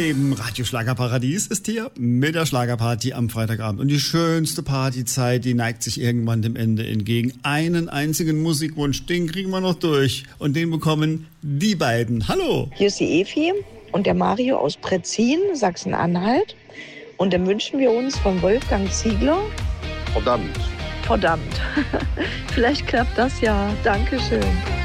Leben, Radio Schlagerparadies ist hier mit der Schlagerparty am Freitagabend. Und die schönste Partyzeit, die neigt sich irgendwann dem Ende entgegen. Einen einzigen Musikwunsch, den kriegen wir noch durch. Und den bekommen die beiden. Hallo! Hier ist die Evi und der Mario aus Pretzin, Sachsen-Anhalt. Und dann wünschen wir uns von Wolfgang Ziegler. Verdammt. Verdammt. Vielleicht klappt das ja. Dankeschön.